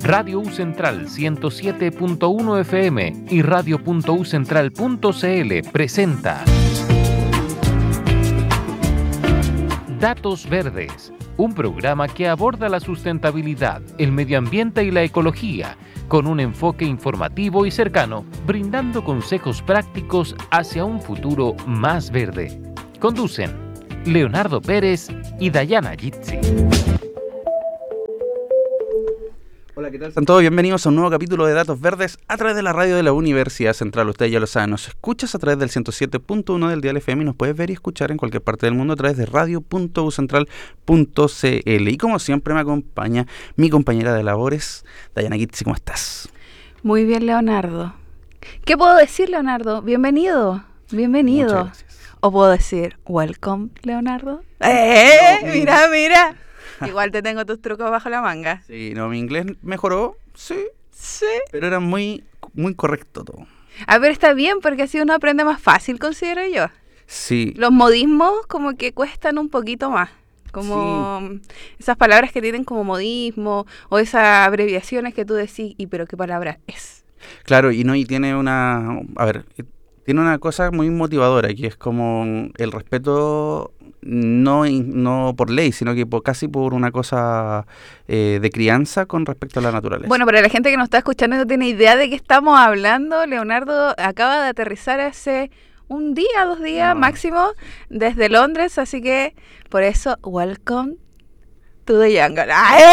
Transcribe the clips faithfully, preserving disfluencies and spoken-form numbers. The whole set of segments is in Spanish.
Radio U Central ciento siete punto uno F M y radio punto u central punto c l presenta Datos Verdes, un programa que aborda la sustentabilidad, el medio ambiente y la ecología, con un enfoque informativo y cercano, brindando consejos prácticos hacia un futuro más verde. Conducen Leonardo Pérez y Dayana Yitzi. Hola, ¿qué tal? Están todos bienvenidos a un nuevo capítulo de Datos Verdes a través de la radio de la Universidad Central. Ustedes ya lo saben, nos escuchas a través del ciento siete punto uno del dial F M y nos puedes ver y escuchar en cualquier parte del mundo a través de radio punto u central punto c l. Y como siempre me acompaña mi compañera de labores, Dayana Yitzi. ¿Cómo estás? Muy bien, Leonardo. ¿Qué puedo decir, Leonardo? Bienvenido, bienvenido. Muchas gracias. ¿O puedo decir, welcome, Leonardo? ¡Eh! No, mira, mira. Igual te tengo tus trucos bajo la manga. Sí, no, mi inglés mejoró, sí, Sí. pero era muy, muy correcto todo. A ver, está bien, porque así uno aprende más fácil, considero yo. Sí, Los modismos como que cuestan un poquito más. Como esas palabras que tienen como modismo o esas abreviaciones que tú decís, ¿y pero qué palabra es? claro, y no, y tiene una, a ver, tiene una cosa muy motivadora, que es como el respeto, no, no por ley, sino que por, casi por una cosa eh, de crianza con respecto a la naturaleza. Bueno, para la gente que nos está escuchando y no tiene idea de qué estamos hablando, Leonardo acaba de aterrizar hace un día, dos días No. máximo desde Londres, así que por eso, welcome to the jungle. ¡Ay!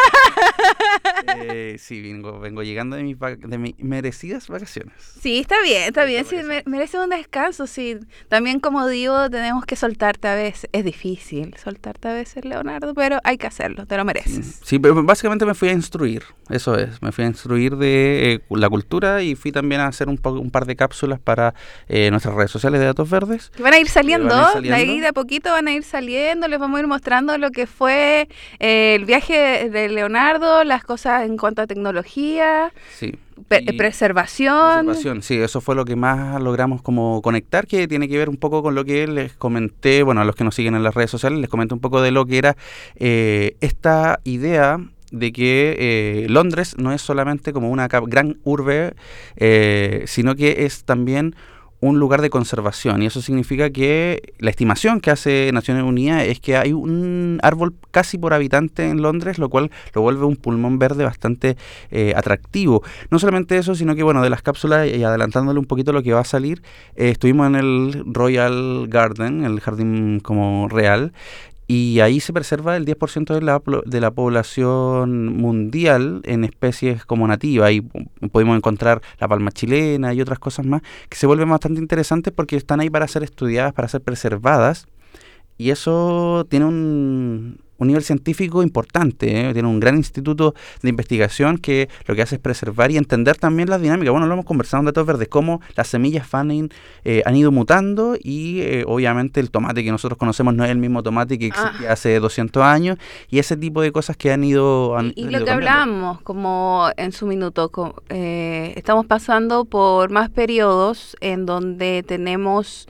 Eh, sí, vengo, vengo llegando de mis, vac- de mis merecidas vacaciones. Sí, está bien, está bien, sí, Vacaciones. me- merece un descanso, sí. También, como digo, tenemos que soltarte a veces. Es difícil soltarte a veces, Leonardo, pero hay que hacerlo, te lo mereces. Sí, pero básicamente me fui a instruir, eso es, me fui a instruir de eh, la cultura y fui también a hacer un, po- un par de cápsulas para eh, nuestras redes sociales de Datos Verdes. Que van a ir saliendo, van a ir de saliendo. ahí de a poquito van a ir saliendo, les vamos a ir mostrando lo que fue eh, el viaje de Leonardo, las cosas en cuanto a tecnología, Sí. pe- Y- preservación. Preservación, sí, eso fue lo que más logramos como conectar, que tiene que ver un poco con lo que les comenté, bueno, a los que nos siguen en las redes sociales, les comenté un poco de lo que era eh, esta idea de que eh, Londres no es solamente como una cap- gran urbe, eh, sino que es también un lugar de conservación, y eso significa que la estimación que hace Naciones Unidas es que hay un árbol casi por habitante en Londres, lo cual lo vuelve un pulmón verde bastante eh, atractivo. No solamente eso, sino que bueno, de las cápsulas, y adelantándole un poquito lo que va a salir, eh, estuvimos en el Royal Garden, el jardín como real, y ahí se preserva el diez por ciento de la, plo- de la población mundial en especies como nativas. Ahí p- podemos encontrar la palma chilena y otras cosas más que se vuelven bastante interesantes porque están ahí para ser estudiadas, para ser preservadas. Y eso tiene un, un nivel científico importante, ¿eh? Tiene un gran instituto de investigación que lo que hace es preservar y entender también las dinámicas. Bueno, lo hemos conversado en Datos Verdes, cómo las semillas van in- eh, han ido mutando y eh, obviamente el tomate que nosotros conocemos no es el mismo tomate que existía Ah. hace doscientos años, y ese tipo de cosas que han ido... Han, Y, y han lo ido que cambiando. hablábamos, como en su minuto, co- eh, estamos pasando por más periodos en donde tenemos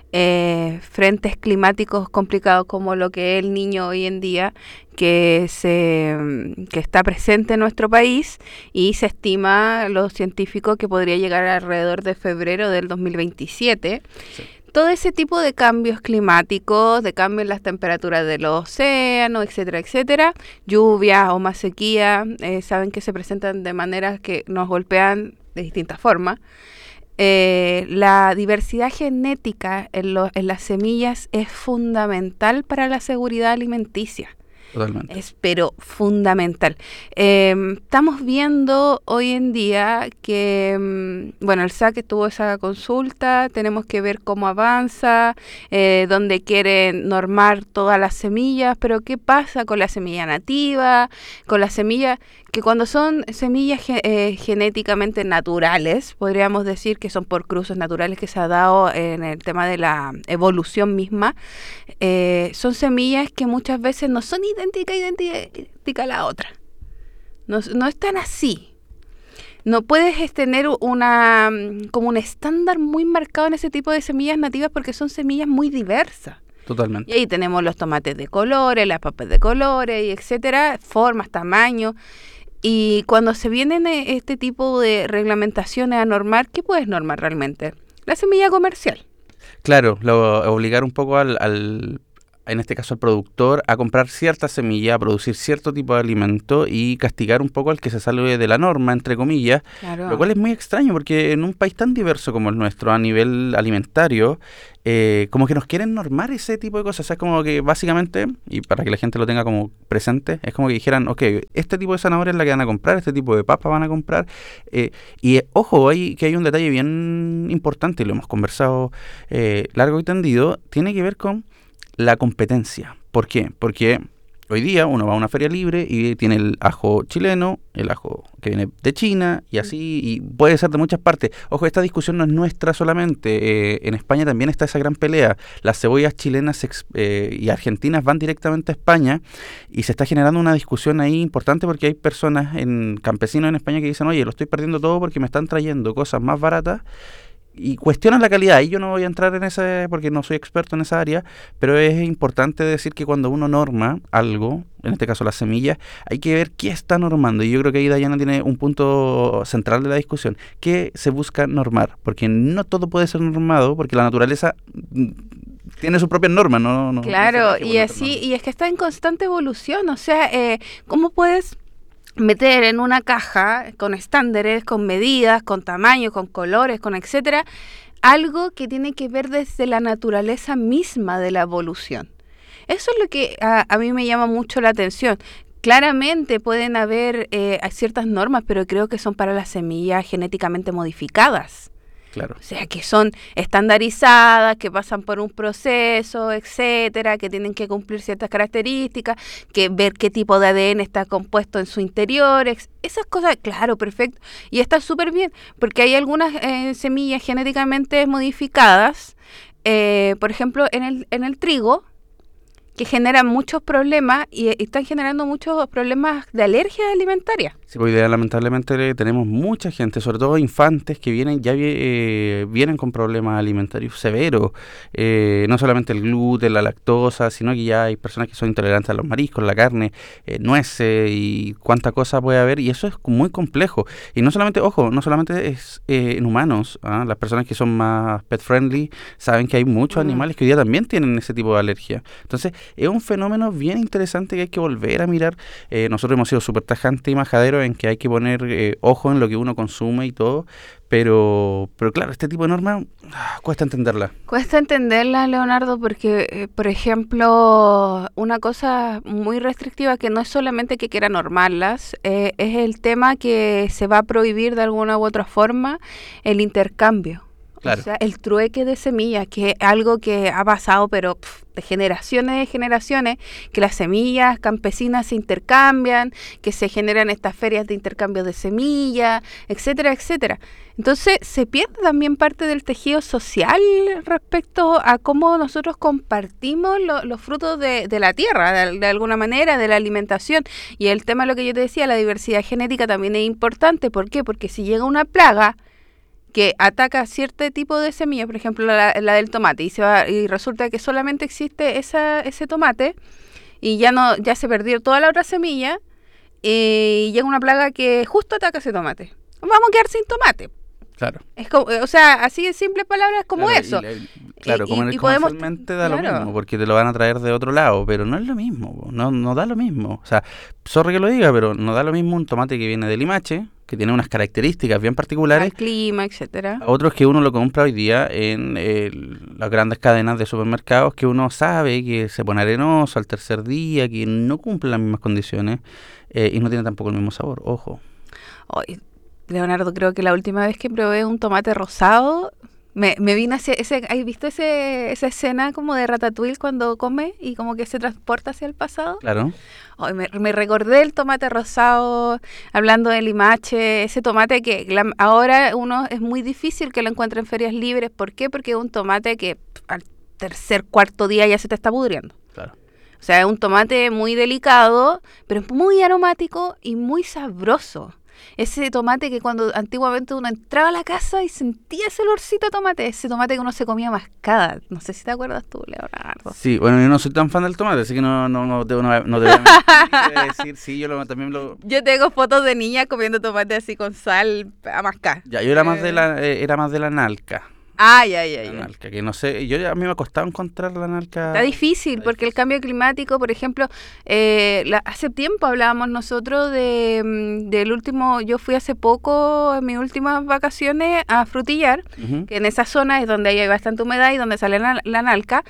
eh, frentes climáticos complicados como lo que es el Niño hoy en día, que se mm, que está presente en nuestro país y se estima, los científicos, que podría llegar alrededor de febrero del dos mil veintisiete. Sí. Todo ese tipo de cambios climáticos, de cambios en las temperaturas de los océanos, etcétera, etcétera, lluvias o más sequía, eh, saben que se presentan de maneras que nos golpean de distintas formas. Eh, la diversidad genética en, lo- en las semillas es fundamental para la seguridad alimenticia. Totalmente. Es pero fundamental. Eh, estamos viendo hoy en día que, mm, bueno, el S A C tuvo esa consulta, tenemos que ver cómo avanza, eh, dónde quieren normar todas las semillas, pero ¿qué pasa con la semilla nativa, con la semilla que cuando son semillas ge- eh, genéticamente naturales, podríamos decir que son por cruces naturales que se ha dado en el tema de la evolución misma, eh, son semillas que muchas veces no son idénticas, idénticas a la otra. No, no están así. No puedes es, tener una como un estándar muy marcado en ese tipo de semillas nativas porque son semillas muy diversas. Totalmente. Y ahí tenemos los tomates de colores, las papas de colores, y etcétera, formas, tamaños. Y cuando se vienen eh, este tipo de reglamentaciones a normar, ¿qué puedes normar realmente? La semilla comercial. Claro, lo, obligar un poco al, al, en este caso al productor, a comprar cierta semilla, a producir cierto tipo de alimento y castigar un poco al que se sale de la norma, entre comillas, Claro. lo cual es muy extraño porque en un país tan diverso como el nuestro a nivel alimentario, eh, como que nos quieren normar ese tipo de cosas. O sea, es como que básicamente, y para que la gente lo tenga como presente, es como que dijeran, ok, este tipo de zanahoria es la que van a comprar, este tipo de papa van a comprar. Eh, y eh, ojo, hay, que hay un detalle bien importante, y lo hemos conversado eh, largo y tendido, tiene que ver con la competencia. ¿Por qué? Porque hoy día uno va a una feria libre y tiene el ajo chileno, el ajo que viene de China y así, y puede ser de muchas partes. Ojo, esta discusión no es nuestra solamente. Eh, en España también está esa gran pelea. Las cebollas chilenas ex, eh, y argentinas van directamente a España y se está generando una discusión ahí importante porque hay personas, en campesinos en España, que dicen, oye, lo estoy perdiendo todo porque me están trayendo cosas más baratas y cuestionan la calidad. Y yo no voy a entrar en ese porque no soy experto en esa área, pero es importante decir que cuando uno norma algo, en este caso las semillas, hay que ver qué está normando. Y yo creo que ahí Dayana tiene un punto central de la discusión. ¿Qué se busca normar? Porque no todo puede ser normado, porque la naturaleza tiene sus propias normas, ¿no? no Claro, no y así, y es que está en constante evolución. O sea, eh, ¿cómo puedes meter en una caja con estándares, con medidas, con tamaños, con colores, con etcétera, algo que tiene que ver desde la naturaleza misma de la evolución? Eso es lo que a, a mí me llama mucho la atención. Claramente pueden haber eh, ciertas normas, pero creo que son para las semillas genéticamente modificadas. Claro. O sea, que son estandarizadas, que pasan por un proceso, etcétera, que tienen que cumplir ciertas características, que ver qué tipo de A D N está compuesto en su interior, ex- esas cosas, claro, perfecto. Y está súper bien, porque hay algunas eh, semillas genéticamente modificadas, eh, por ejemplo, en el, en el trigo, que generan muchos problemas y, y están generando muchos problemas de alergia alimentaria. Sí, hoy día lamentablemente tenemos mucha gente, sobre todo infantes, que vienen ya eh, vienen con problemas alimentarios severos. Eh, no solamente el gluten, la lactosa, sino que ya hay personas que son intolerantes a los mariscos, la carne, eh, nueces y cuánta cosa puede haber. Y eso es muy complejo. Y no solamente, ojo, no solamente es eh, en humanos. ¿ah? Las personas que son más pet friendly saben que hay muchos mm. animales que hoy día también tienen ese tipo de alergia. Entonces, es un fenómeno bien interesante que hay que volver a mirar. Eh, nosotros hemos sido súper tajantes y majaderos en que hay que poner eh, ojo en lo que uno consume y todo, pero pero claro, este tipo de normas ah, cuesta entenderla. Cuesta entenderla, Leonardo, porque, eh, por ejemplo, una cosa muy restrictiva que no es solamente que quiera normarlas, eh, es el tema que se va a prohibir de alguna u otra forma el intercambio. Claro. O sea, el trueque de semillas, que es algo que ha pasado, pero pff, de generaciones de generaciones, que las semillas campesinas se intercambian, que se generan estas ferias de intercambio de semillas, etcétera, etcétera. Entonces, se pierde también parte del tejido social respecto a cómo nosotros compartimos lo, los frutos de, de la tierra, de, de alguna manera, de la alimentación. Y el tema, lo que yo te decía, la diversidad genética también es importante. ¿Por qué? Porque si llega una plaga que ataca cierto tipo de semilla, por ejemplo la, la del tomate, y se va, y resulta que solamente existe esa, ese tomate y ya no ya se perdió toda la otra semilla, eh, y llega una plaga que justo ataca ese tomate. Vamos a quedar sin tomate. Claro. Es como, o sea, así de simples palabras como claro, eso. Y la, claro, y, como y, y comercialmente podemos, da claro. lo mismo, porque te lo van a traer de otro lado, pero no es lo mismo, no, no da lo mismo. O sea, sorry que lo diga, pero no da lo mismo un tomate que viene de Limache, que tiene unas características bien particulares, al clima, etcétera. A otros que uno lo compra hoy día en eh, las grandes cadenas de supermercados, que uno sabe que se pone arenoso al tercer día, que no cumple las mismas condiciones eh, y no tiene tampoco el mismo sabor, ojo. Hoy, Leonardo, creo que la última vez que probé un tomate rosado, me, me vino hacia ese, ¿has visto ese, esa escena como de Ratatouille cuando come y como que se transporta hacia el pasado? Claro. Hoy me, me recordé el tomate rosado, hablando de Limache, ese tomate que la, ahora uno es muy difícil que lo encuentre en ferias libres. ¿Por qué? Porque es un tomate que al tercer, cuarto día ya se te está pudriendo. Claro. O sea, es un tomate muy delicado, pero es muy aromático y muy sabroso. Ese tomate que cuando antiguamente uno entraba a la casa y sentía ese olorcito de tomate, ese tomate que uno se comía mascada. No sé si te acuerdas tú, Leonardo. Sí, bueno, yo no soy tan fan del tomate, así que no, no, no, te, no, no te voy a decir, sí, yo lo, también lo... Yo tengo fotos de niñas comiendo tomate así con sal a mascar. Ya, yo era más de la, eh, era más de la nalca. Ay, ay, ay. La ay. nalca, que no sé, yo a mí me ha costado encontrar la nalca. Está difícil Está porque difícil. el cambio climático, por ejemplo, eh, la, hace tiempo hablábamos nosotros de mm, del último, yo fui hace poco en mis últimas vacaciones a Frutillar, Uh-huh. que en esa zona es donde hay bastante humedad y donde sale la, la nalca,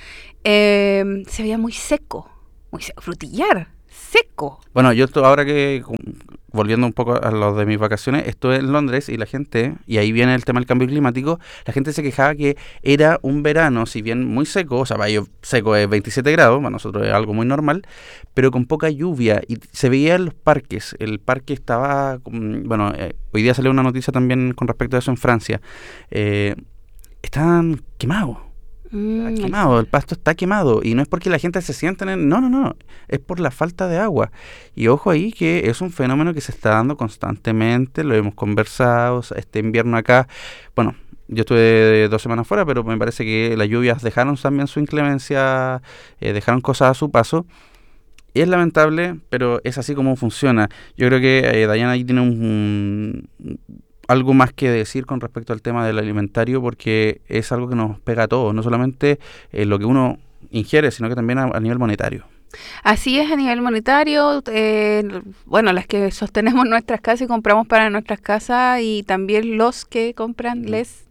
eh, se veía muy seco, muy seco, Frutillar, seco. Bueno, yo esto- ahora que, com- volviendo un poco a lo de mis vacaciones, estuve en Londres y la gente, y ahí viene el tema del cambio climático, la gente se quejaba que era un verano, si bien muy seco, o sea, para ellos seco es veintisiete grados, para nosotros es algo muy normal, pero con poca lluvia, y se veía en los parques, el parque estaba, con- bueno, eh, hoy día salió una noticia también con respecto a eso en Francia, eh, estaban quemados. Mm, Está quemado, el pasto está quemado y no es porque la gente se sienta en el... No, no, no, es por la falta de agua. Y ojo ahí que es un fenómeno que se está dando constantemente, lo hemos conversado, o sea, este invierno acá, bueno, yo estuve dos semanas fuera, pero me parece que las lluvias dejaron también su inclemencia, eh, dejaron cosas a su paso. Y es lamentable, pero es así como funciona. Yo creo que eh, Dayana ahí tiene un... un algo más que decir con respecto al tema del alimentario porque es algo que nos pega a todos, no solamente eh, lo que uno ingiere, sino que también a, a nivel monetario. Así es a nivel monetario, eh, bueno, las que sostenemos nuestras casas y compramos para nuestras casas y también los que compran, Mm. les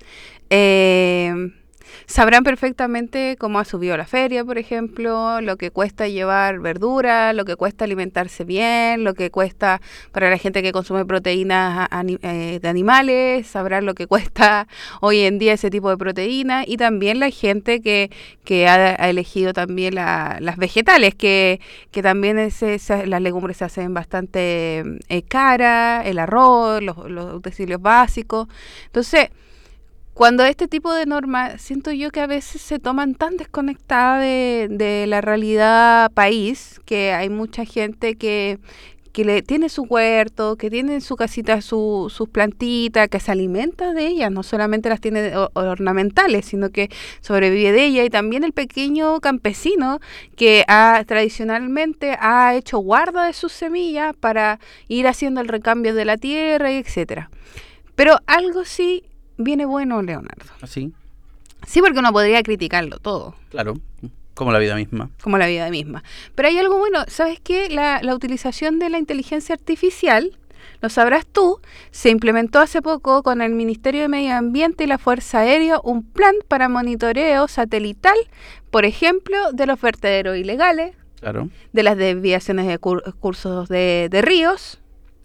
eh, sabrán perfectamente cómo ha subido la feria, por ejemplo, lo que cuesta llevar verdura, lo que cuesta alimentarse bien, lo que cuesta para la gente que consume proteínas a- ani- eh, de animales, sabrán lo que cuesta hoy en día ese tipo de proteínas y también la gente que, que ha, ha elegido también la- las vegetales, que, que también ese- esa- las legumbres se hacen bastante eh, caras, el arroz, los, los utensilios básicos. Entonces, cuando este tipo de normas, siento yo que a veces se toman tan desconectadas de, de la realidad país, que hay mucha gente que, que le tiene su huerto, que tiene en su casita su, sus plantitas, que se alimenta de ellas, no solamente las tiene de- o- ornamentales, sino que sobrevive de ellas, y también el pequeño campesino que ha, tradicionalmente ha hecho guarda de sus semillas para ir haciendo el recambio de la tierra, y etcétera. Pero algo sí viene bueno, Leonardo. Así, Sí, porque uno podría criticarlo todo, claro, como la vida misma. como la vida misma. Pero hay algo bueno, ¿sabes qué? La, la utilización de la inteligencia artificial, lo sabrás tú, se implementó hace poco con el Ministerio de Medio Ambiente y la Fuerza Aérea un plan para monitoreo satelital, por ejemplo, de los vertederos ilegales, Claro. de las desviaciones de cur- cursos de, de ríos.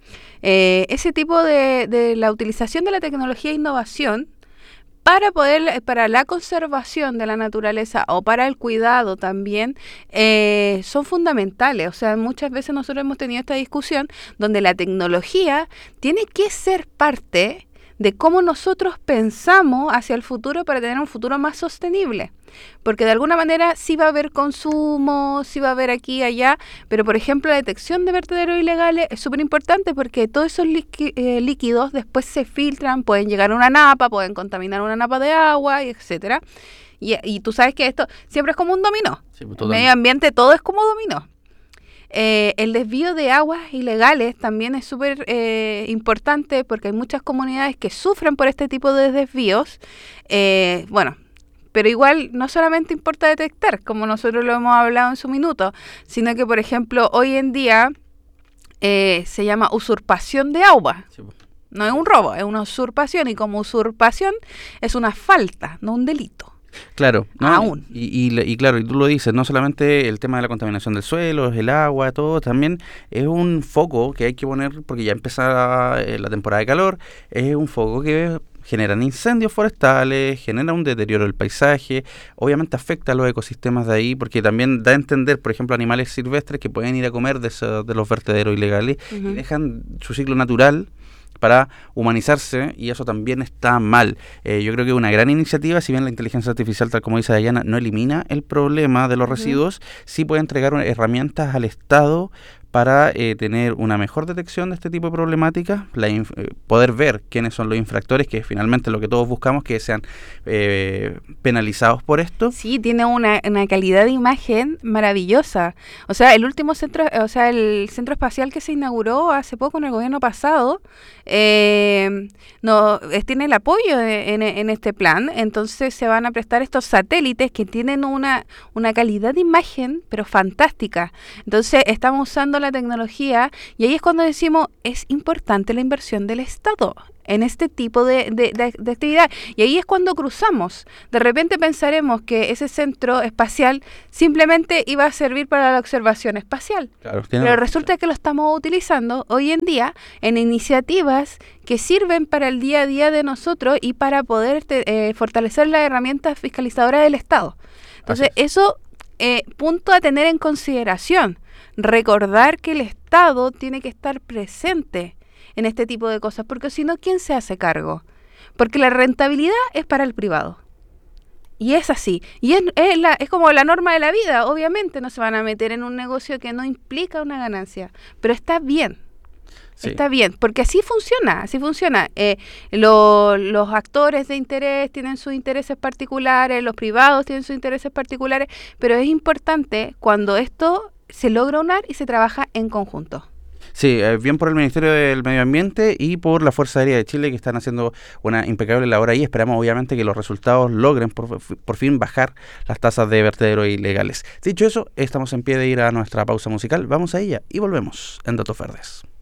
Eh, ese tipo de, de la utilización de la tecnología e innovación para poder, para la conservación de la naturaleza o para el cuidado también, eh, son fundamentales. O sea, muchas veces nosotros hemos tenido esta discusión donde la tecnología tiene que ser parte de cómo nosotros pensamos hacia el futuro para tener un futuro más sostenible. Porque de alguna manera sí va a haber consumo, sí va a haber aquí y allá, pero por ejemplo la detección de vertederos ilegales es súper importante porque todos esos liqui- eh, líquidos después se filtran, pueden llegar a una napa, pueden contaminar una napa de agua, y etcétera. Y, y tú sabes que esto siempre es como un dominó. Sí, pues, El totalmente. medio ambiente todo es como dominó. Eh, el desvío de aguas ilegales también es súper eh, importante porque hay muchas comunidades que sufren por este tipo de desvíos. Eh, bueno, pero igual no solamente importa detectar, como nosotros lo hemos hablado en su minuto, sino que, por ejemplo, hoy en día eh, se llama usurpación de agua. Sí, pues. No es un robo, es una usurpación, y como usurpación es una falta, no un delito. Claro, ¿no? Aún. Y, y, y claro, y tú lo dices, no solamente el tema de la contaminación del suelo, el agua, todo, también es un foco que hay que poner, porque ya empezará eh, la temporada de calor, es un foco que generan incendios forestales, genera un deterioro del paisaje, obviamente afecta a los ecosistemas de ahí, porque también da a entender, por ejemplo, animales silvestres que pueden ir a comer de, esos, de los vertederos ilegales Ujú. y dejan su ciclo natural para humanizarse, y eso también está mal. Eh, yo creo que es una gran iniciativa, si bien la inteligencia artificial, tal como dice Dayana, no elimina el problema de los Ujú. residuos, sí puede entregar una- herramientas al Estado para eh, tener una mejor detección de este tipo de problemáticas, la inf- eh, poder ver quiénes son los infractores, que finalmente lo que todos buscamos, que sean eh, penalizados por esto. Sí, tiene una, una calidad de imagen maravillosa. O sea, el último centro, o sea, el centro espacial que se inauguró hace poco en el gobierno pasado, eh, no es, tiene el apoyo de, en, en este plan. Entonces se van a prestar estos satélites que tienen una, una calidad de imagen, pero fantástica. Entonces estamos usando la tecnología y ahí es cuando decimos, es importante la inversión del Estado en este tipo de, de, de, de actividad. Y ahí es cuando cruzamos. De repente pensaremos que ese centro espacial simplemente iba a servir para la observación espacial. Claro, pero resulta que lo estamos utilizando hoy en día en iniciativas que sirven para el día a día de nosotros y para poder te, eh, fortalecer las herramientas fiscalizadoras del Estado. Entonces, eso, eh, punto a tener en consideración. Recordar que el Estado tiene que estar presente en este tipo de cosas, porque si no, ¿quién se hace cargo? Porque la rentabilidad es para el privado. Y es así. Y es, es, la, es como la norma de la vida. Obviamente no se van a meter en un negocio que no implica una ganancia. Pero está bien. Sí. Está bien, porque así funciona, así funciona. Eh, lo, los actores de interés tienen sus intereses particulares, los privados tienen sus intereses particulares, pero es importante cuando esto se logra unar y se trabaja en conjunto. Sí, eh, bien por el Ministerio del Medio Ambiente y por la Fuerza Aérea de Chile, que están haciendo una impecable labor ahí. Esperamos obviamente que los resultados logren por, por fin bajar las tasas de vertederos ilegales. Dicho eso, estamos en pie de ir a nuestra pausa musical. Vamos a ella y volvemos en Datos Verdes.